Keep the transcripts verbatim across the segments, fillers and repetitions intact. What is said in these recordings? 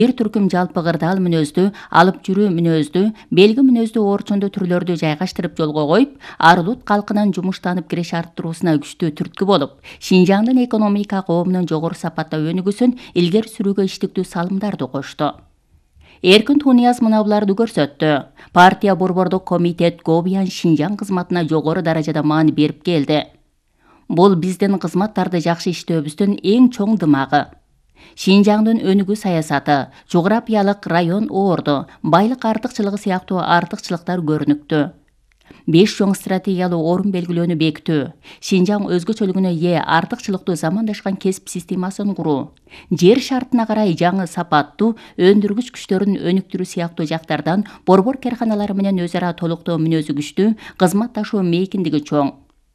Бир түркүм жалпы кырдаал мүнөздүү, алып жүрүү мүнөздүү, белги мүнөздүү орчондо түрлөрдү жайгаштырып жолго коюп, ар улут калкынын жумуштанып киреш арттыруусуна күчтүү түрткү болуп, Шинжаңдын экономика коомунун жогору сапатта өнүгүүсүн илгери сүрүүгө иштиктүү салымдарды кошту. Эркин Тунияз мына буларды көрсөттү. Партия борбордук комитет Гобиян Шинжаң кызматына жогору даражада маани берип келди. Бул биздин кызматтарды жакшы иштөөбүздүн эң чоң дымагы. Шинжаңдын өнүгүү саясаты, жографиялык район орду, байлык артыкчылыгы сыяктуу артыкчылыктар көрүнүктүү. Беш чоң стратегиялуу орун белгилөөнү бекитүү, Шинжаң өзгөчөлүгүнө ээ артыкчылыктуу замандашкан кесип системасын куруу, жер шартына карай жаңы сапаттуу өндүргүч күчтөрүн өнүктүрүү сыяктуу жактардан борбор карканалары менен өз ара толуктоо мүнөзү күчтүү, кызматташуу мейкиндиги чоң.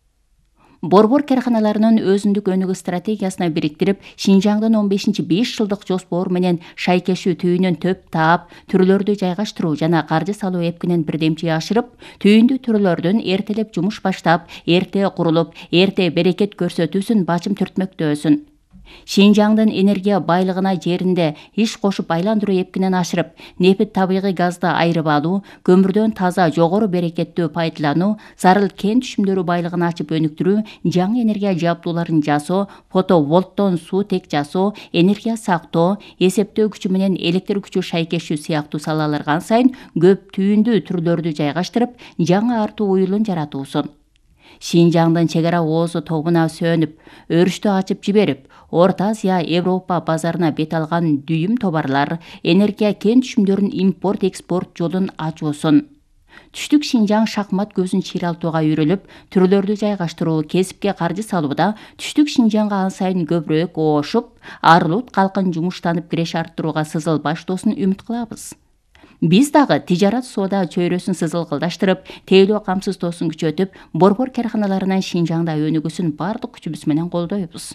Борбор карканаларынын өзүндүк өнүгүү стратегиясына бириктирип, Шинжаңдын он бешинчи беш жылдык жоспору менен шайкешүү түйүнөн төп таап, түрлөрдү жайгаштыруу жана каржы салуу эпкинен бирдемчи ашырып, түйүндүү түрлөрдөн эртелеп жумуш баштап, эрте курулуп, эрте берекет көрсөтүүсүн бачым түртмөктөөсүн. Шинжаңдын энергия байлыгына жеринде иш кошуп айландыруу эпкинен ашырып, нефт табигый газды айырып алуу, көмүрдөн таза жогору берекеттүү пайдалануу, зарыл кен түшүмдөрү байлыгын ачып өнүктүрүү, жаңы энергия жабдууларын жасоо, фотоволттон суутек жасоо, энергия сактоо, эсептөө күчү менен электр күчү шайкешүү сыяктуу салаларга ансайын көп түйүндүү түрлөрдү жайгаштырып, жаңы артуу уюлун жаратуусун. Шинжаңдын чек ара оозу тобуна сөнүп, өрүштү ачып жиберип, Орто Азия, Европа базарына бет алган дүйүм товарлар, энергия кен түшүмдөрүн импорт-экспорт жолун ачуусун. Түштүк Шинжаң шахмат көзүн чыйралтууга үйрөлүп, түрлөрдү жайгаштыруу, кесипке каржы салууда Түштүк Шинжаңга ансайын көбүрөөк оошуп, ар улут калкын жумуштанып киреш арттырууга сызыл баштоосун үмүт кылабыз. Биз дагы тижарат соода чөйрөсүн сызыл кылдаштырып, тейлөө камсыздоосун күчөтүп, борбор карканаларынын Шинжаңда өнүгүүсүн бардык күчүбүз менен колдойбуз.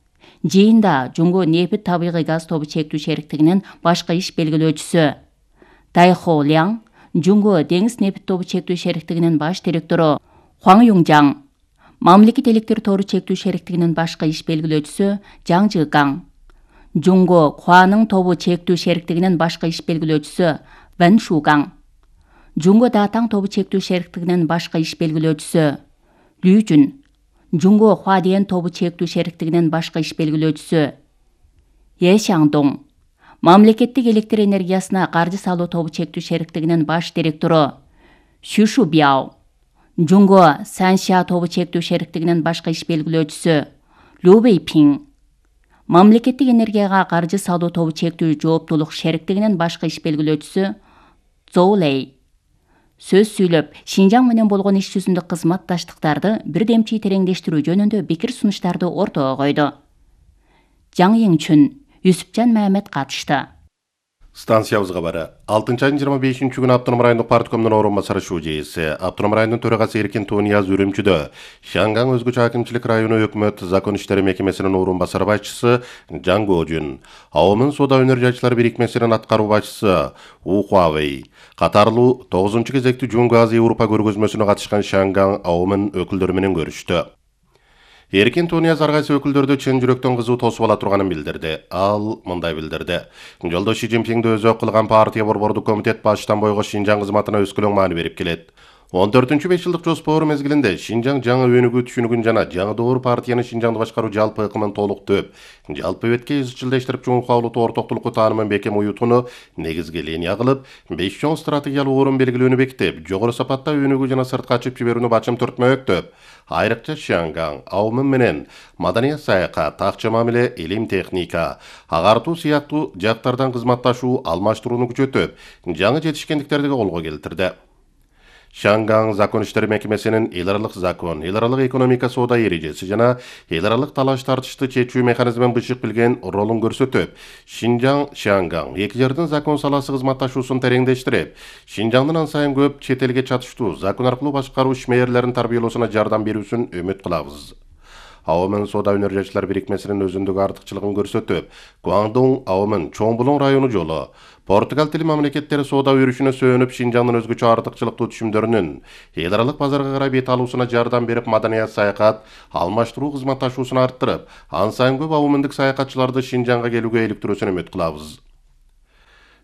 Жыйында Жумго нефт табигый газ тобу чектүү шериктигинин башкы иш белгилөөчүсү Тайхо Ляң, Жумго деңиз нефт тобу чектүү шериктигинин баш директору Хуаң Юңжаң, Мамлекет электр тору чектүү шериктигинин башкы иш белгилөөчүсү Жаң Жыгаң, Жумго Хуанын тобу чектүү шериктигинин башкы иш белгилөөчүсү Вэн Шугаң, Жумго Датаң тобу чектүү шериктигинин башкы иш белгилөөчүсү Лю Жун, Жумго Хуадиен тобу чектүү шериктигинин башкы иш белгилөөчүсү Е Шаңдоң, Мамлекеттик электр энергиясына каржы салуу тобу чектүү шериктигинин баш директору Xu Shubyaо, Жумго Санша тобу чектүү шериктигинин башкы иш белгилөөчүсү Лю Вэйпиң, Мамлекеттик энергияга каржы салуу тобу чектүү жооптуулук шериктигинин башкы иш белгилөөчүсү Зоу Лэй сөз сүйлөп, Шинжаң менен болгон иш жүзүндө кызматташтыктарды бирдемчи тереңдештирүү жөнүндө пикир сунуштарды ортого койду. Жаң Йиңчүн, Юсупжан Мамед катышты. Станциябызга бары. алтынчы айдын жыйырма бешинчи күнү Автоном райондук парткомдун орун басары Шуу жээси, Автоном районунун төрагасы Эркин Тунияз Үрүмчүдө, Шаңгаң өзгөчө акимчилик району өкмөт закон иштери мекемесинин орун басары башчысы Жаң Гожун, Аомун соода өнөр жайчылар бирикмесинин аткаруу башчысы У Хуавей катарлуу тогузунчу кезектүү Жумго Азия Европа көргөзмөсүнө катышкан Шаңгаң Аомун өкүлдөрү менен көрүштү. Эркин Тунияз ар кайсы өкүлдөрдү чын жүрөктөн кызуу тосуп ала турганын билдирди. Ал мындай билдирди. Жолдо Ши Цзиньпинди өзү кылган партия борбордук комитет баштан бойго Шинжаң кызматына өскөлөң маани берип келет. он төртүнчү беш жылдык жоспору мезгилинде Шинжаң жаңы өнүгүү түшүнүгүн жана жаңы доор партиянын Шинжаңды башкаруу жалпы ыкымын толуктоп, жалпы бетке изчилдештирип жумушка улуттуу ортоктулукку таанымын бекем уютууну негизги линия кылып, беш чоң стратегиялык орун белгилөөнү бекитип, жогору сапатта өнүгүү жана сыртка ачып жиберүүнү бачым түртмөктөп, айрыкча Шаңгаң, Аомун менен маданият саякат, акча мамиле, илим техника, агартуу сыяктуу жактардан кызматташуу, алмаштырууну күчөтүп, жаңы жетишкендиктерди колго келтирди. Шаңгаң закон иштери мекемесинин эл аралык закон, эл аралык экономика соода эрежеси жана эл аралык талаш тартышты чечүү механизмин бышык билген ролун көрсөтүп, Шинжаң Шаңгаң эки жердин закон саласы кызматташуусун тереңдештирип, Шинжаңдын ансайын көп чет элге чатыштуу закон аркылуу башкаруу ишмерлерин тарбиялоосуна жардам берүүсүн үмүт кылабыз. Аомун соода өнөр жайчылар бирикмесинин өзүндүк артыкчылыгын көрсөтүп, Гуаңдун Аомун Чоң Булуң району жолу, Португал тили мамлекеттери соода өрүшүнө сөөнүп, Шинжаңдын өзгөчө артыкчылыктуу түшүмдөрүнүн эл аралык базарга карай бет алуусуна жардам берип, маданият саякат, алмаштыруу кызматташуусун арттырып, ансайын көп аомундук саякатчыларды Шинжаңга келүүгө иликтирүүсүн үмүт кылабыз.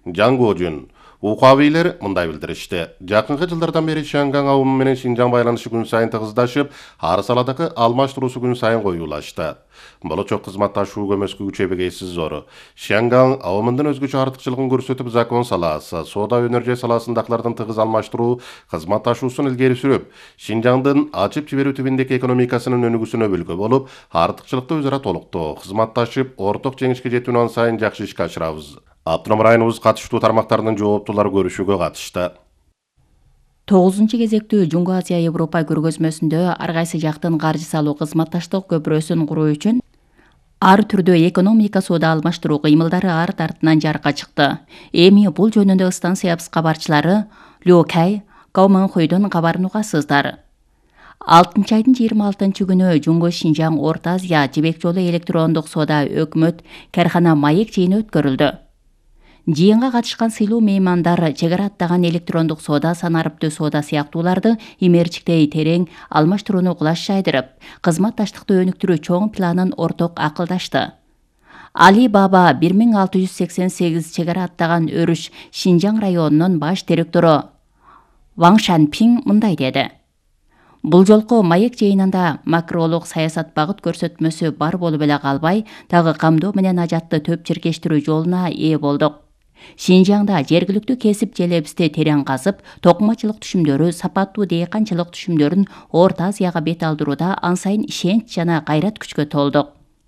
Жан Гожун Укавилер мындай билдиришти. Жакынкы жылдардан бери Шанган абымы менен Шинжаң байланышы күн сайын тыгыздашып, ар саладагы алмаштыруусу күн сайын коюлашты. Болочок кызматташуу көмөскө күчөбөгейсиз зор. Шанган абымындын өзгөчө артыкчылыгын көрсөтүп, закон саласы, соода өнөржай саласындагылардын тыгыз алмаштыруу кызматташуусун илгери сүрүп, Шинжаңдын ачып жиберүү түбүндөгү экономикасынын өнүгүүсүнө бүлгү болуп, артыкчылыкты өзара толуктоо, кызматташып, орток жеңишке жетүүнү сайын жакшы ишке ашырабыз. Автоном районубуз катыштуу тармактарынын жооптулары көрүшүүгө катышты. тогузунчу кезектүү Жуңгу Азия Европа көргөзмөсүндө ар кайсы жактын каржы салуу кызматташтык көпүрөсүн куруу үчүн ар түрдүү экономика соода алмаштыруу кыймылдары арт артынан жарыкка чыкты. Эми бул жөнүндө станциябыз кабарчылары Лю Кай Кауманхуйдун кабарын угасыздар. алтынчы айдын жыйырма алтынчы күнү Жуңгу Шинжаң Орто Азия жибек жолу электрондук соода өкмөт кархана маек жыйыны өткөрүлдү. Жыйынга катышкан сыйлуу меймандар чегара аттаган электрондук соода, санарыптуу соода сыяктууларды имерчиктей терең алмаштырууну кулаш жайдырып, кызматташтыкты өнүктүрүү чоң планын орток акылдашты. Али Баба бир миң алты жүз сексен сегиз чегара аттаган өрүш Шинжаң районунун баш директору Ваң Шанпиң мындай деди. Бул жолку маек жыйынында макролук саясат багыт көрсөтмөсү бар болуп эле калбай, дагы камдоо менен ажатты төп чиркештирүү жолуна ээ болдук. Шинжаңда жергиликтүү кесип желебизди терең казып, токумачылык түшүмдөрү, сапаттуу дээканчылык түшүмдөрүн Орто Азияга бет алдырууда ан сайын ишенч жана кайрат күчкө толдук.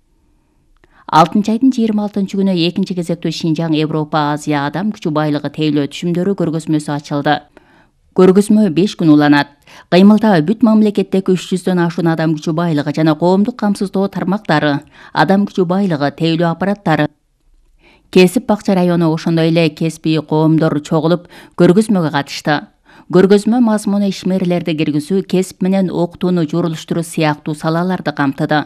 алтынчы айдын жыйырма алтынчы күнү экинчи кезектүү Шинжаң Европа Азия адам күчү байлыгы тейлөө түшүмдөрү көргөзмөсү ачылды. Көргөзмө беш күн уланат. Кыймылда бүт мамлекеттеги үч жүздөн ашуун адам күчү байлыгы жана коомдук камсыздоо тармактары, адам күчү байлыгы тейлөө аппараттары, кесип бакча району, ошондой эле кеспий коомдор чогулуп көргөзмөгө катышты. Көргөзмө мазмуну ишмерлерди киргизүү, кесип менен окутууну журулуштуруу сыяктуу салаларды камтыды.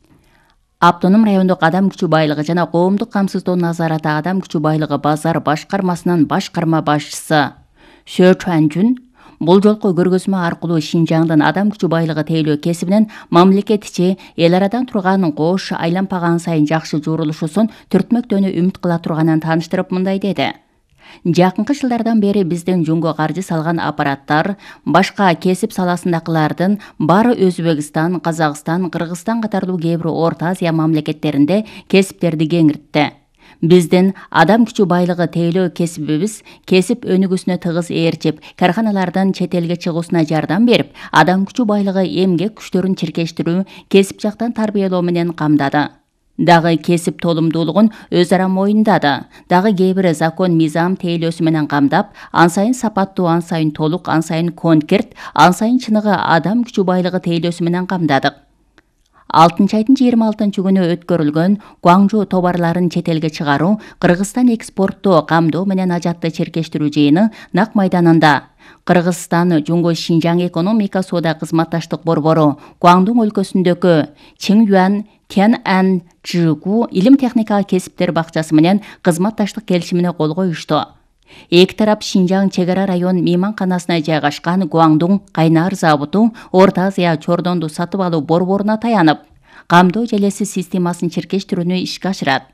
Автоном райондук адам күчү байлыгы жана коомдук камсыздоо назараты адам күчү байлыгы базар башкармасынын башкарма башчысы Шө Чуанжун бул жолку көргөзмө аркылуу Шинжаңдын адам күчү байлыгы тейлөө кесибинин мамлекет ичи эл арадан турган кош айланпаган сайын жакшы журулушусун түртмөктөөнү үмүт кыла турганын тааныштырып мындай деди. Жакынкы жылдардан бери биздин Жуңго каржы салган аппараттар башка кесип саласындагылардын баары Өзбекстан, Казакстан, Кыргызстан катарлуу кээ бир Орто Азия мамлекеттеринде кесиптерди кеңиртти. Биздин адам күчү байлыгы тейлөө кесибибиз кесип өнүгүүсүнө тыгыз ээрчип, карханалардан чет элге чыгуусуна жардам берип, адам күчү байлыгы эмгек күчтөрүн чиркештирүү, кесип жактан тарбиялоо менен камдады. Дагы кесип толумдуулугун өз ара моюндады. Дагы кээ бир закон мыйзам тейлөөсү менен камдап, ан сайын сапаттуу, ан сайын толук, ан сайын конкрет, ан сайын чыныгы адам күчү байлыгы тейлөөсү менен камдадык. алтынчы айдын жыйырма алтынчы күнү өткөрүлгөн Гуаңжу товарларын чет элге чыгаруу, Кыргызстан экспорттоо, камдоо менен ажатты чиркештирүү жыйыны Нак майданында Кыргызстан Жуңгу Шинжаң экономика соода кызматташтык борбору, Гуаңдун өлкөсүндөгү Чинgyuan Tian'an Zhigu илим техникалык кесиптер бакчасы менен кызматташтык келишимине кол коюшту. Эки тарап Шинжаң чегара район мейманканасына жайгашкан Гуаңдун кайнар заводу Орто Азия чордонду сатып алуу борборуна таянып, камдоо желеси системасын чиркештирүүнү ишке ашырат.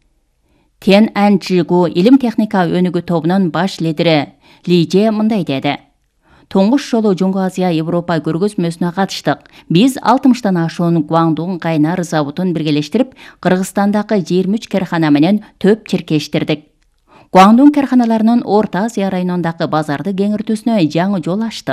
Tian'an Zhigu илим техника өнүгүү тобунун баш лидери Ли Же мындай деди. Тоңуш жолу Жуңгу Азия Европа көргөзмөсүнө катыштык. Биз алтымыштан ашуун Гуаңдун кайнар заводун биргелештирип, Кыргызстандагы жыйырма үч кархана менен төп чиркештирдик. Гуаңдун карханаларынын Орто Азия районундагы базарды кеңиртүүсүнө жаңы жол ачтык.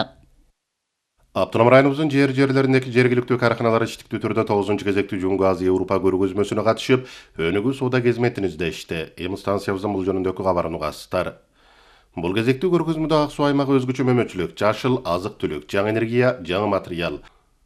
Автоном районубуздун жер жерлериндеги жергиликтүү карханалар иштиктүү түрдө тогузунчу кезектүү Жуңгу Азия Европа көргөзмөсүнө катышып, өнүгүү соода кезметин издешти. Эми станциябыздын бул жөнүндөгү кабарын угасыздар. Бул кезектүү көргөзмөдө ак суу аймагы өзгөчө мөмөчүлүк, жашыл азык-түлүк, жаңы энергия, жаңы материал,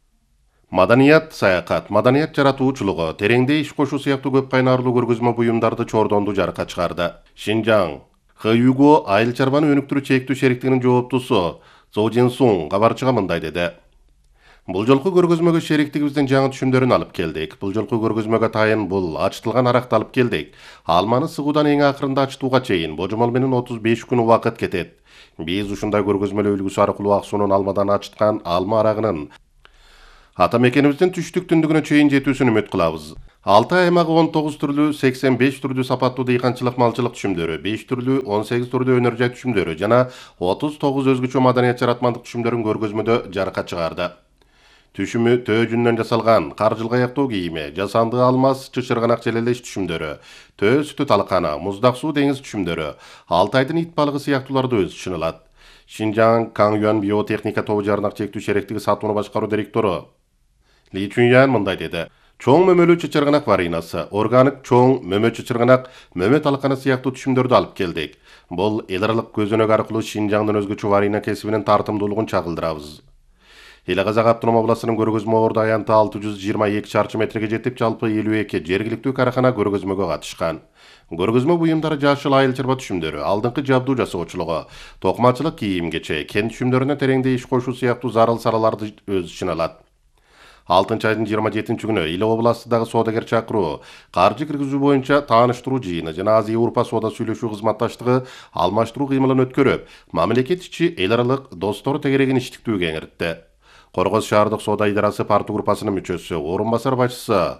маданият, саякат, маданият жаратуучулугу, тереңде иш кошуу сыяктуу көп кайнарлуу көргөзмө буюмдарды чордонду жарыкка чыгарды. Шинжаң Хюго айыл чарбаны өнүктүрүү чектүү шериктигинин жооптусу Цо Жин-сун кабарчыга мындай деди. Бул жолку көргөзмөгө шериктигибиздин жаңы түшүмдөрүн алып келдик. Бул жолку көргөзмөгө тайын бул ачтылган аракты алып келдик. Алманы сыгуудан эң акырында ачтууга чейин божомол менен отуз беш күн убакыт кетет. Биз ушундай көргөзмөлүү үлгүсү аркылуу ак суунун алмадан ачыткан алма арагынын Ата мекенибиздин түштүк түндүгүнө чейин жетүүсүн үмүт кылабыз. алты аймагы он тогуз түрлүү, сексен беш түрдүү сапаттуу дыйканчылык малчылык түшүмдөрү, беш түрлүү, он сегиз түрдүү өнөр жай түшүмдөрү жана отуз тогуз өзгөчө маданият жаратмандык түшүмдөрүн көргөзмөдө жарыкка чыгарды. Түшүмү төө жүнүнөн жасалган, каржылга аяктоо кийими, жасанды алмаз, чычырганак желелеш түшүмдөрү, төө сүтү талкана, муздак суу деңиз түшүмдөрү, Алтайдын ит балыгы сыяктууларды өз ичине алат. Шинжаң Каңюан биотехника тобу жарнак чектүү шеректиги сатууну башкаруу директору Ли Чуньян мындай деди. Чоң мөмөлүү чычырганак варинасы, органик чоң мөмө чычырганак, мөмө талкана сыяктуу түшүмдөрдү алып келдик. Бул эл аралык көзөнөк аркылуу Шинжаңдын өзгөчө варина кесибинин тартымдуулугун чагылдырабыз. Эле Казак автоном областынын көргөзмө орду аянты алты жүз жыйырма эки чарчы метрге жетип, жалпы элүү эки жергиликтүү карахана көргөзмөгө катышкан. Көргөзмө буюмдары жашыл айыл чарба түшүмдөрү, алдыңкы жабдуу жасоочулугу, токмачылык кийим-кече, кен түшүмдөрүнө тереңдей иш кошуу сыяктуу зарыл салаларды өз ичине алат. алтынчы айдын жыйырма жетинчи күнү Иле областындагы соодагер чакыруу, каржы киргизүү боюнча тааныштыруу жыйыны жана Азия-Урпа соода сүйлөшүү кызматташтыгы алмаштыруу кыймылын өткөрүп, мамлекет ичи эл аралык достор тегерегин иштиктүү кеңиртти. Коргоз шаардык соода идарасы парту группасынын мүчөсү, орун басар башчысы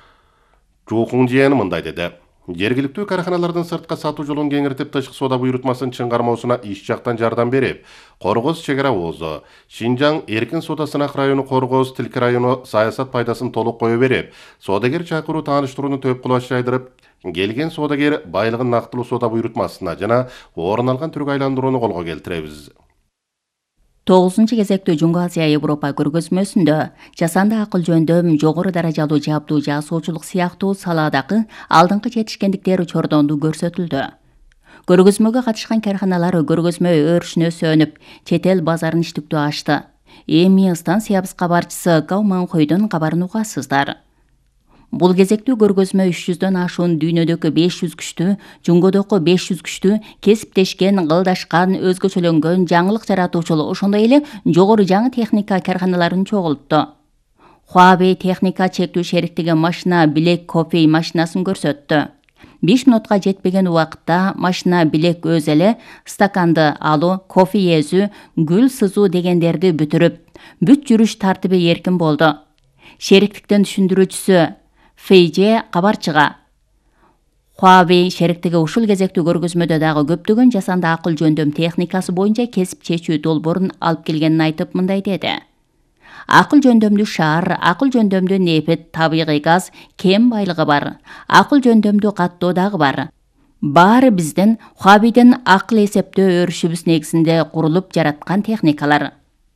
Чу Хунжиен мындай деди. Жергиликтүү караханалардын сыртка сатуу жолун кеңиртип, тышкы соода буйрутмасын чыңгармоосуна иш жактан жардам берип, Коргоз чек ара оозу, Шинжаң эркин соода сынак району Коргоз Тилки району саясат пайдасын толук кое берип, соодагер чакыруу тааныштырууну төп кулач жайдырып, келген соодагер байлыгын нактылуу соода буйрутмасына жана орун алган түргө айландырууну колго келтиребиз. тогузунчу кезектүү Жуңгу Азия Европа көргөзмөсүндө жасанды акыл жөндөм, жогору даражалуу жабдуу жасоочулук сыяктуу салаадагы алдыңкы жетишкендиктер чордонду көрсөтүлдү. Көргөзмөгө катышкан карханалар көргөзмө өрүшүнө сөнүп, чет эл базарын иштиктүү ачты. Эми станциябыз кабарчысы Гау Манхойдун кабарын угасыздар. Бул кезектүү көргөзмө үч жүздөн ашуун дүйнөдөгү беш жүз күчтүү, Жуңгодогу беш жүз күчтүү, кесиптешкен, кылдашкан, өзгөчөлөнгөн, жаңылык жаратуучул, ошондой эле жогору жаңы техника карханаларын чогултту. Huawei техника чектүү шериктиги машина билек кофе машинасын көрсөттү. беш минутка жетпеген убакытта машина билек өз эле стаканды алуу, кофе эзүү, гүл сызуу дегендерди бүтүрүп, бүт жүрүш тартиби эркин болду. Шериктиктин түшүндүрүүчүсү Фейже кабарчыга Huawei шериктиги ушул кезектүү көргөзмөдө дагы көптөгөн жасанды акыл жөндөм техникасы боюнча кесип чечүү долбоорун алып келгенин айтып мындай деди. Акыл жөндөмдүү шаар, акыл жөндөмдүү нефт, табигый газ, кен байлыгы бар. Акыл жөндөмдүү каттоо дагы бар. Баары биздин Huawei'ден акыл эсептөө өрүшүбүз негизинде курулуп жараткан техникалар.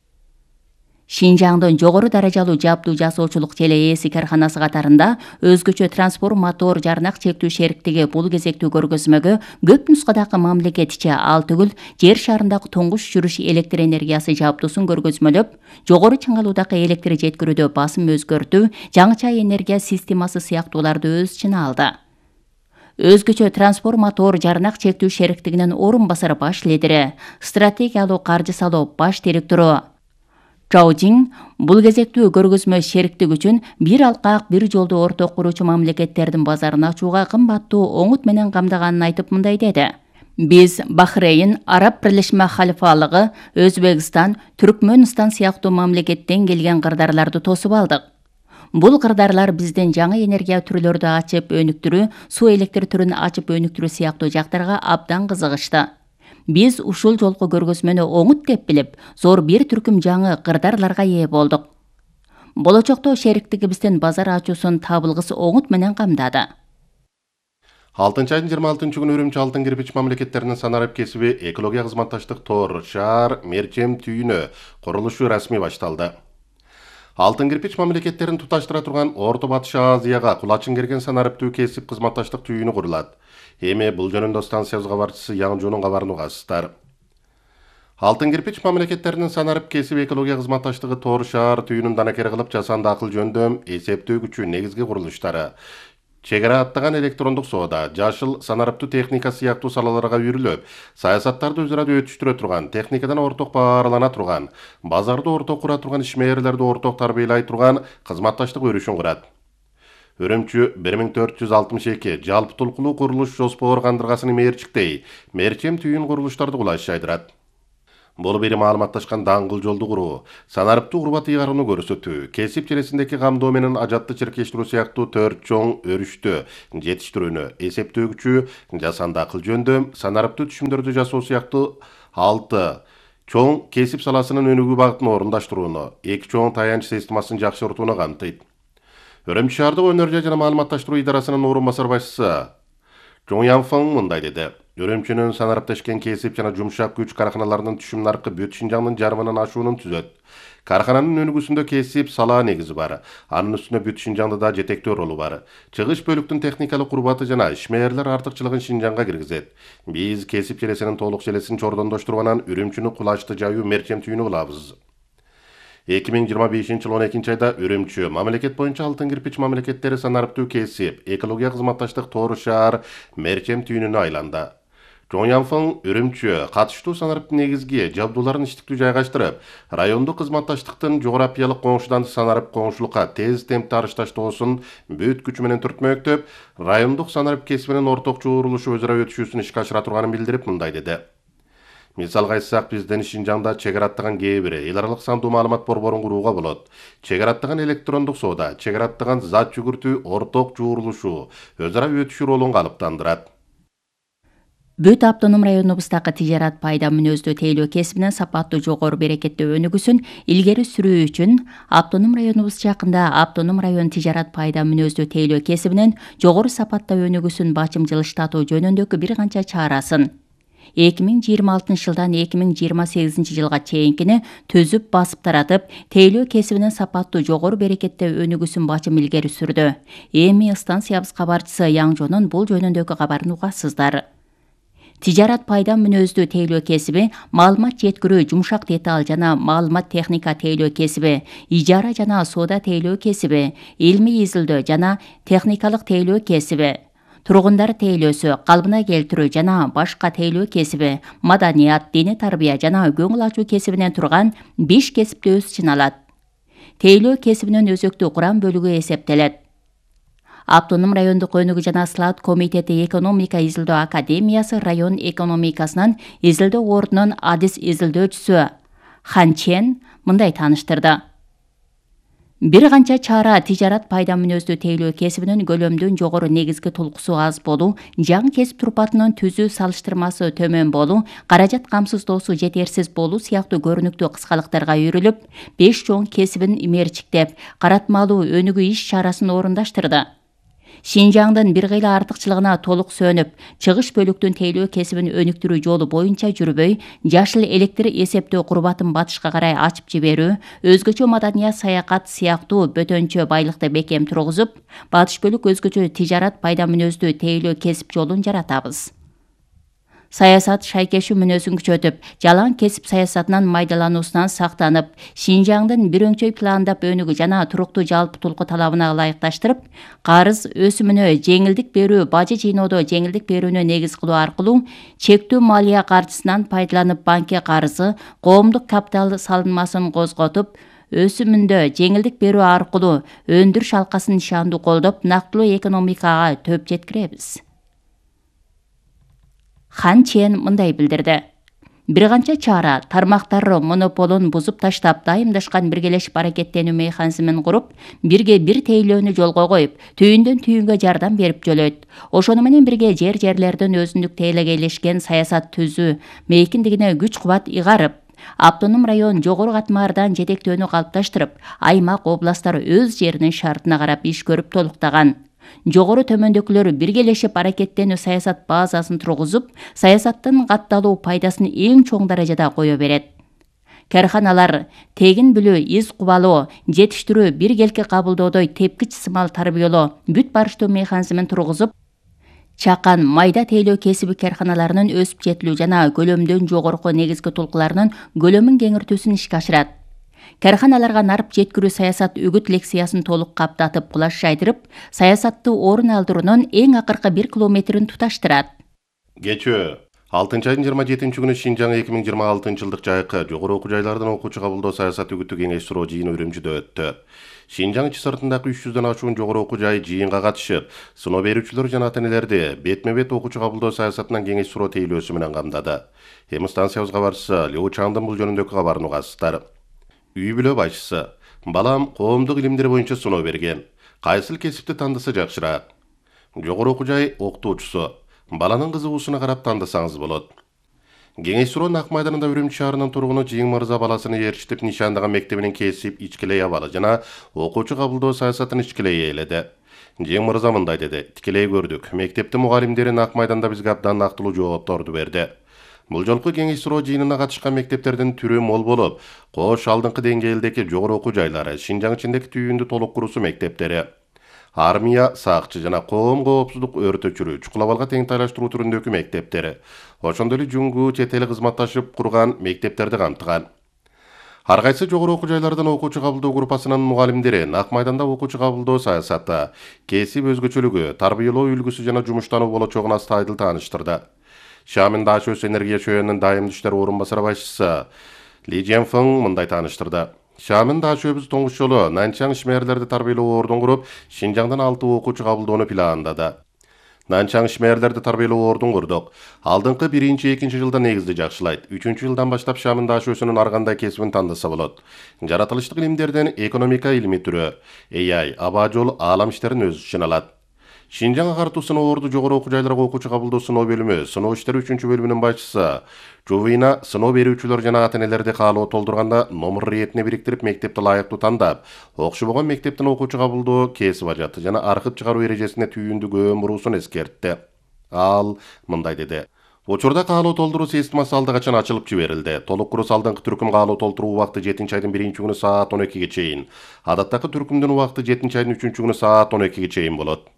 Шинжаңдын жогору даражалуу жабдуу жасоочулук желе ээси карханасы катарында өзгөчө трансформатор жарнак чектүү шериктиги бул кезектүү көргөзмөгө көп нускадагы мамлекет ичи ал түгүл жер шарындагы туңгуш жүрүш электр энергиясы жабдуусун көргөзмөлөп, жогору чыңалуудагы электр жеткирүүдө басым өзгөртүү, жаңыча энергия системасы сыяктууларды өз ичине алды. Өзгөчө трансформатор жарнак чектүү шериктигинин орун басар баш лидери, стратегиялуу каржы салуу баш директору Чаожин бул кезектүү көргөзмө шериктик үчүн бир алкак бир жолду орток куруучу мамлекеттердин базарын ачууга кымбаттуу оңут менен камдаганын айтып мындай деди. Биз Бахрейн, Араб Бирлешме Халифалыгы, Өзбекстан, Түркмөнстан сыяктуу мамлекеттен келген кырдарларды тосуп алдык. Бул кырдарлар биздин жаңы энергия түрлөрдү ачып өнүктүрүү, суу электр түрүн ачып өнүктүрүү сыяктуу жактарга абдан кызыгышты. Биз ушул жолку көргөзмөнү оңут деп билип, зор бир түркүм жаңы кырдарларга ээ болдук. Болочокто шериктигибиздин базар ачуусун табылгыс оңут менен камдады. алтынчы айдын жыйырма алтынчы күнү Үрүмчү алтын кирпич мамлекеттеринин санарып кесиби экология кызматташтык тор шаар мерчем түйүнү курулушу расмий башталды. Алтын кирпич мамлекеттерин туташтыра турган Орто Батыш Азияга кулачын керген санариптүү кесип кызматташтык түйүнү курулат. Эми бул жөнүндө станциябыз кабарчысы Яң Жунун кабарын угасыздар. Алтын кирпич мамлекеттеринин санарып кесип экология кызматташтыгы тор шаар түйүнүн данакер кылып жасанды акыл жөндөм, эсептөө күчү негизги курулуштары, чек ара аттаган электрондук соода, жашыл санариптүү техника сыяктуу салаларга үйрүлүп, саясаттарды өз ара өтүштүрө турган, техникадан орток баарлана турган, базарды орток кура турган, ишмээрлерди орток тарбиялай турган кызматташтык өрүшүн курат. Үрүмчү бир миң төрт жүз алтымыш эки жалпы толкулуу курулуш жоспор кандыргасынын мээрчиктей, мерчем түйүн курулуштарды кулаш жайдырат. Бул бери маалыматташкан даңгыл жолду куруу, санарыптуу урбат ыйгарууну көрсөтүү, кесип челесиндеки камдоо менен ажатты чиркештирүү сыяктуу төрт чоң өрүштү жетиштирүүнү эсептөөгүчү, жасанды акыл жөндөм, санарыптуу түшүмдөрдү жасоо сыяктуу алты чоң кесип саласынын өнүгүү багытын орундаштырууну, эки чоң таянч системасын жакшыртууну камтыйт. Үрүмчү шаардык өнөр жай жана маалыматташтыруу идарасынын орун басар башчысы Чоң Янфың мындай деди. Үрүмчүнүн санариптешкен кесип жана жумшак күч караханаларынын түшүм наркы бүт Шинжаңдын жарымынан ашуунун түзөт. Карахананын өнүгүүсүндө кесип сала негизи бар. Анын үстүнө бүт Шинжаңда да жетектөө ролу бар. Чыгыш бөлүктүн техникалык урбаты жана ишмээрлер артыкчылыгын Шинжаңга киргизет. Биз кесип челесинин толук челесин чордондоштуруп анан Үрүмчүнү кулачты жайуу мерчем түйүнү кылабыз. эки миң жыйырма бешинчи жыл он экинчи айда Үрүмчү мамлекет боюнча алтын кирпич мамлекеттери санарыптуу кесип, экология кызматташтык Тору шаар мерчем түйүнүнө айланды. Чоң Янфың Үрүмчү катыштуу санарыптын негизги жабдууларын иштиктүү жайгаштырып, райондук кызматташтыктын жогорапиялык коңшудан санарып коңшулукка тез темпте арышташтоосун бүт күчү менен түртмөктөп, райондук санарып кесибинин орток чогурулушу өзара өтүшүүсүн ишке ашыра турганын билдирип, мындай деди. Мисалга айтсак, бизден Шинжаңда чек ара аттаган кээ бири эл аралык сандуу маалымат борборун курууга болот. Чек ара аттаган электрондук соода, чек ара аттаган зат жүгүртүү орток жуурулушу, өзара өтүшүү ролун калыптандырат. Бүт автоном районубуздагы тижарат пайда мүнөздүү тейлөө кесибинин сапаттуу жогору берекеттүү өнүгүүсүн илгери сүрүү үчүн автоном районубуз жакында автоном район тижарат пайда мүнөздүү тейлөө кесибинин жогору сапатта өнүгүүсүн бачымжылыштатуу жөнүндөгү бир канча чарасын эки миң жыйырма алтынчы жылдан эки миң жыйырма сегизинчи жылга чейинкини түзүп басып таратып, тейлөө кесибинин сапаттуу жогору берекеттүү өнүгүүсүн бачым илгери сүрдү. Эми станциябыз кабарчысы Яңжонун бул жөнүндөгү кабарын угасыздар. Тижарат пайда мүнөздүү тейлөө кесиби, маалымат жеткирүү жумшак деталь жана маалымат техника тейлөө кесиби, ижара жана соода тейлөө кесиби, илмий изилдөө жана техникалык тейлөө кесиби, тургундар тейлөөсү, калыбына келтирүү жана башка тейлөө кесиби, маданият, диний тарбия жана көңүл ачуу кесибинен турган беш кесипти өз ичине алат. Тейлөө кесибинин өзөктүү курам бөлүгү эсептелет. Автоном райондук өнүгүү жана слаат комитети экономика изилдөө академиясы район экономикасынан изилдөө ордунун адис изилдөөчүсү Хан Чен мындай тааныштырды. Бир канча чара тижарат пайда мүнөздүү тейлөө кесибинин көлөмдүн жогору негизги тулкусу аз болуу, жаңы кесип турпатынын түзүү салыштырмасы төмөн болуу, каражат камсыздоосу жетерсиз болуу сыяктуу көрүнүктүү кыскалыктарга үйрүлүп, беш чоң кесибин имерчиктеп, каратмалуу өнүгүү иш чарасын орундаштырды. Шинжаңдын бир кыйла артыкчылыгына толук сөнүп, чыгыш бөлүктүн тейлөө кесибин өнүктүрүү жолу боюнча жүрбөй, жашыл электр эсептөө курбатын батышка карай ачып жиберүү, өзгөчө маданият саякат сыяктуу бөтөнчө байлыкты бекем тургузуп, батыш бөлүк өзгөчө тижарат пайда мүнөздүү тейлөө кесип жолун жаратабыз. Саясат шайкешүү мүнөзүн күчөтүп, жалаң кесип саясатынан майдалануусунан сактанып, Шинжаңдын бир өңчөй пландап өнүгүү жана туруктуу жалпы тулку талабына ылайыкташтырып, карыз өсүмүнө жеңилдик берүү, бажы жыйноодо жеңилдик берүүнү негиз кылуу аркылуу чектүү малия каржысынан пайдаланып банкке карызы, коомдук капитал салынмасын козготуп, өсүмүндө жеңилдик берүү аркылуу өндүрүш алкасын нышандуу колдоп, нактылуу экономикага төп жеткиребиз. Хан Чен мындай билдирди. Бир канча чара тармактар монополун бузуп таштап, дайымдашкан биргелешип аракеттенүү механизмин куруп, бирге бир тейлөөнү жолго коюп, түйүндөн түйүнгө жардам берип жөлөйт. Ошону менен бирге жер жерлерден өзүндүк тейлегейлешкен саясат түзүү мейкиндигине күч кубат ыйгарып, автоном район жогору катмардан жетектөөнү калыпташтырып, аймак областтар өз жеринин шартына карап иш көрүп толуктаган. Жогору төмөндөгүлөр биргелешип аракеттенүү саясат базасын тургузуп, саясаттын катталуу пайдасын эң чоң даражада кое берет. Карханалар тегин билүү, из кубалоо, жетиштирүү, биргелки кабылдоодой тепкич сымал тарбиялоо, бүт барыштуу механизмин тургузуп, чакан майда тейлөө кесиби карханаларынын өсүп жетилүү жана көлөмдөн жогорку негизги тулкуларынын көлөмүн кеңиртүүсүн ишке ашырат. Карханаларга нарып жеткирүү саясат үгүт лекциясын толук каптатып, кулаш жайдырып, саясатты орун алдыруунун эң акыркы бир километрин туташтырат. Кечөө алтынчы айдын жыйырма жетинчи күнү Шинжаң эки миң жыйырма алтынчы жылдык жайкы жогору окуу жайлардан окуучу кабылдоо саясаты үгүттүү кеңеш суроо жыйыны Үрүмчүдө өттү. Шинжаң ичи сыртындагы үч жүздөн ашуун жогору окуу жай жыйынга катышып, сыноо берүүчүлөр жана ата-энелерди бетме-бет окуучу кабылдоо саясатынан кеңеш суроо тейлөөсү менен камдады. Эми станциябызга барса, Лео Чаңдын бул жөнүндөгү кабарын угасыздар. Үй бүлө башчысы: балам коомдук илимдер боюнча сыноо берген. Кайсыл кесипти тандаса жакшыраак? Жогору окуу жай окутуучусу: баланын кызыгуусуна карап тандасаңыз болот. Кеңеш суроо Ак майданында Үрүмчү шаарынын тургуну Жиң Мырза баласын ээрчитип нишандаган мектебинин кесип ичкилей абалы жана окуучу кабылдоо саясатын ичкилей ээледи. Жиң Мырза мындай деди: тикелей көрдүк. Мектептин мугалимдери Ак майданда бизге абдан нактылуу жоопторду берди. Бул жолку кеңеш суроо жыйынына катышкан мектептердин түрү мол болуп, кош алдыңкы деңгээлдеги жогору окуу жайлары, Шинжаң ичиндеги түйүндү толук куруусу мектептери, армия, сакчы жана коом коопсуздук өрт өчүрүү, чукулабалга тең тайлаштыруу түрүндөгү мектептери, ошондой эле Жуңгу чет эл кызматташып курган мектептерди камтыган. Ар кайсы жогору окуу жайлардан окуучу кабылдоо группасынын мугалимдери Ак майданда окуучу кабылдоо саясаты, кесип өзгөчөлүгү, тарбиялоо үлгүсү жана жумуштануу болочогун аста айдыл тааныштырды. Шамин Дашөс энергия чөйөнүн дайым иштер орун басары башчысы Ли Женфeng мындай тааныштырды. Шамин Дашөбүз тоңуш жолу Нанчаң ишмерлерди тарбиялоо ордун куруп, Шинжаңдан алты окуучу кабылдоону пландады. Нанчаң ишмерлерди тарбиялоо ордун курдук. Алдыңкы биринчи, экинчи жылда негизди жакшылайт. Үчүнчү жылдан баштап Шамин Дашөсүнүн ар кандай кесибин тандаса болот. Жаратылыштык илимдерден экономика илими түрү, A I, аба жол, аалам иштерин өз ичине алат. Шинжаң агартуу сыноо орду жогору окуу жайларга окуучу кабылдоо сыноо бөлүмү, сыноо иштери үчүнчү бөлүмүнүн башчысы Жувина сыноо берүүчүлөр жана ата-энелерди каалоо толтурганда номер иретине бириктирип мектепти ылайыктуу тандап, окшобогон мектептин окуучу кабылдоо кесип ажаты жана архив чыгаруу эрежесине түйүндү көөн буруусун эскертти. Ал мындай деди: учурда каалоо толтуруу системасы алда качан ачылып жиберилди. Толук курус алдыңкы түркүм каалоо толтуруу убакыты жетинчи айдын биринчи күнү саат он экиге чейин, адаттагы түркүмдүн убакыты жетинчи айдын үчүнчү күнү саат он экиге чейин болот.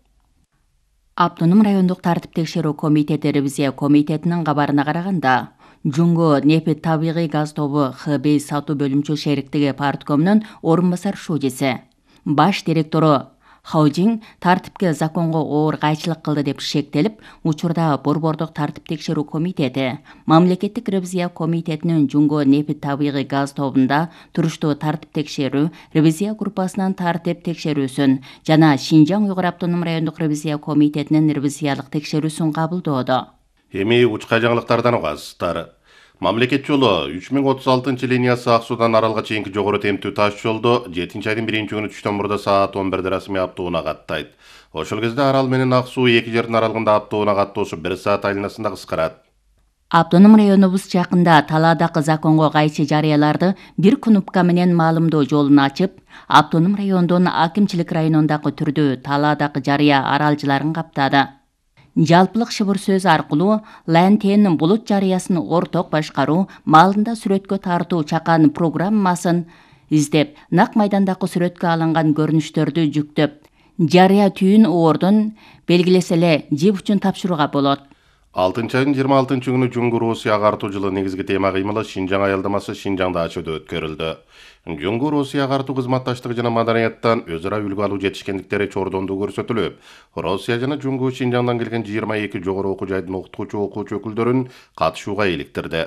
Автоном райондук тартип текшерүү комитети ревизия комитетинин кабарына караганда, Жуңгу нефть табигый газ тобу Х Б сатуу бөлүмчө шериктиги парткомунун орун басар шужеси, баш директору Хаужин тартипке законго оор кайчылык кылды деп шектелип, учурда Борбордук тартип текшерүү комитети, мамлекеттик ревизия комитетинин Жуңгу нефть табигый газ тобунда туруштуу тартип текшерүү, ревизия группасынын тартип текшерүүсүн жана Шинжаң Уйгур автоном райондук ревизия комитетинин ревизиялык текшерүүсүн кабылдоодо. Эми учка жаңылыктардан угасыздар. Мамлекет жолу үч миң отуз алтынчы линиясы Ак Суудан Аралга чейинки жогору темптүү таш жолду жетинчи айдын биринчи күнү түштөн мурда саат он бирде расмий аптууна каттайт. Ошол кезде Арал менен Ак Суу эки жердин аралыгында аптууна каттоосу бир саат айланасында кыскарат. Автоном районубуз жакында талаадагы законго кайшы жарыяларды бир кнопка менен маалымдоо жолун ачып, автоном райондун акимчилик районундагы түрдүү талаадагы жарыя аралжыларын каптады. Жалпылык шыбыр сөз аркылуу Лантен булут жарыясын орток башкаруу, маалында сүрөткө тартуу чакан программасын издеп, Ак майдандагы сүрөткө алынган көрүнүштөрдү жүктөп, жарыя түйүн ордун белгилесе эле жип үчүн тапшырууга болот. алтынчы айдын жыйырма алтынчы күнү Жуңгу Россия агартуу жылы негизги тема кыймылы Шинжаң аялдамасы Шинжаңда ачууда өткөрүлдү. Жуңгу Россия агартуу кызматташтыгы жана маданияттан өз ара үлгү алуу жетишкендиктери чордондуу көрсөтүлүп, Россия жана Жуңгу Шинжаңдан келген жыйырма эки жогору окуу жайдын окутуучу окуучу өкүлдөрүн катышууга иликтирди.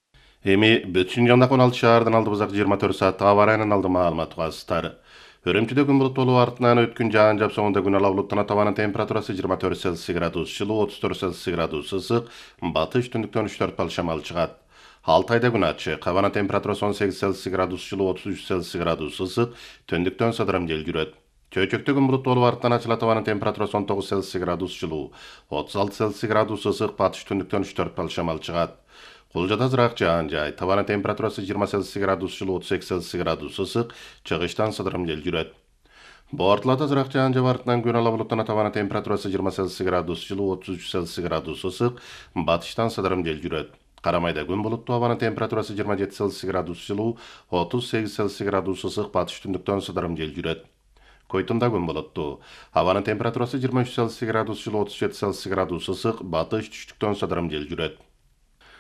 Эми бүт Шинжаңдагы он алты шаардын алдыбызак жыйырма төрт сааттык аба ырайынан алды маалымат угасыздар. Үрүмчүдө күн булуттуу артынан өткөн жаан жапсоңунда күн ала булуттана табанын температурасы жыйырма төрт Цельсий градус жылуу, отуз төрт Цельсий градус ысык, батыш түндүктөн үч төрт балл шамал чыгат. Алтайда күн ачык, абанын температурасы он сегиз Цельсий градус жылуу, отуз үч Цельсий градус ысык, түндүктөн сыдырым жел жүрөт. Чөйчөктө күн булуттуу болуп артынан ачылат, абанын температурасы он тогуз Цельсий градус жылуу, отуз алты Цельсий градус ысык, батыш түндүктөн үч төрт балл шамал чыгат. Кулжада азыраак жаан жай, табанын температурасы жыйырма Цельсий градус жылуу, отуз эки Цельсий градус ысык, чыгыштан сыдырым жел жүрөт. Бортуларда азыраак жаан жаап артынан күн ала булуттана табанын температурасы жыйырма Цельсий градус жылуу, отуз үч Цельсий градус ысык, батыштан сыдырым жел жүрөт. Карамайда күн булуттуу, абанын температурасы жыйырма жети Цельсий градус жылуу, отуз сегиз Цельсий градус ысык, батыш түндүктөн сыдырым жел жүрөт. Койтумда күн булуттуу, абанын температурасы жыйырма үч Цельсий градус жылуу, отуз жети Цельсий градус ысык, батыш түштүктөн сыдырым жел жүрөт.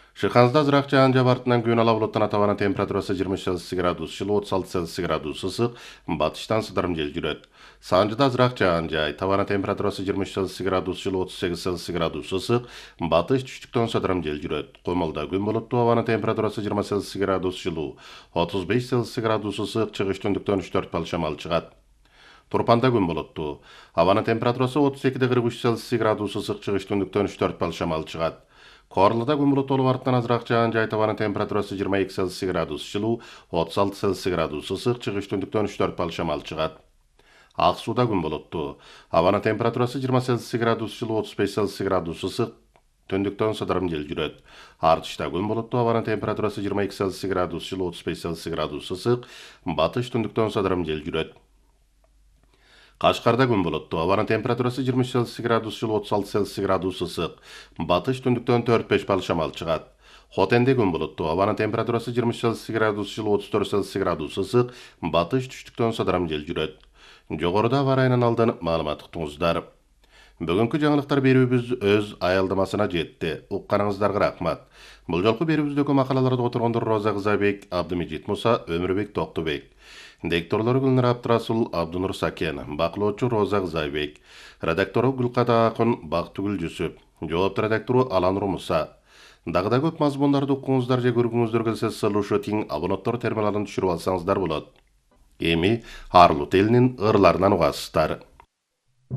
Шыханзда азыраак жаан жаап артынан күн ала булуттан атабанын температурасы жыйырма үч Цельсий градус жылы, отуз алты Цельсий градус ысык, батыштан сыдырым жел жүрөт. Санжыда азыраак жаан жай, табанын температурасы жыйырма үч Цельсий градус жылы, отуз сегиз Цельсий градус ысык, батыш түштүктөн сыдырым жел жүрөт. Комолдо күн булуттуу, абанын температурасы жыйырма Цельсий градус жылы, отуз беш Цельсий градус ысык, чыгыш түндүктөн үч төрт балл шамал чыгат. Турпанда күн булуттуу, абанын температурасы отуз эки кырк үч Цельсий градус ысык, чыгыш түндүктөн үч төрт балл шамал чыгат. Корлыда күн булуттуу болуп артынан азыраак жаан жай, табанын температурасы жыйырма эки Цельсий градус жылуу, отуз алты Цельсий градус ысык, чыгыш түндүктөн үч төрт балл шамал чыгат. Ак сууда күн булуттуу, абанын температурасы жыйырма Цельсий градус жылуу, отуз беш Цельсий градус ысык, түндүктөн сыдырым жел жүрөт. Артышта күн булуттуу, абанын температурасы жыйырма эки Цельсий градус жылуу, отуз беш Цельсий градус ысык, батыш түндүктөн сыдырым жел жүрөт. Кашкарда күн булуттуу, абанын температурасы жыйырма үч Цельсий градус жылуу, отуз алты Цельсий градус ысык, батыш түндүктөн төрт беш балл шамал чыгат. Хотенде күн булуттуу, абанын температурасы жыйырма үч Цельсий градус жылуу, отуз төрт Цельсий градус ысык, батыш түштүктөн сыдырым жел жүрөт. Жогоруда аба ырайынан алданып маалымат уктуңуздар. Бүгүнкү жаңылыктар берүүбүз өз аялдамасына жетти. Укканыңыздарга рахмат. Бул жолку берүүбүздөгү макалаларды отургондор Роза Кызайбек, Абдымежит Муса, Өмүрбек Токтубек. Дикторлору Гүлнара Абдрасул, Абдунур Сакен, бакылоочу Роза Кызайбек, редактору Гүлкада Акын, Бактыгүл Жүсүп, жоопту редактору Аланур Муса. Дагы да көп мазмундарды укуңуздар же көргүңүздөр келсе, сылушу тиң абонаттар терминалын түшүрүп алсаңыздар болот. Эми Арлут элинин ырларынан угасыздар.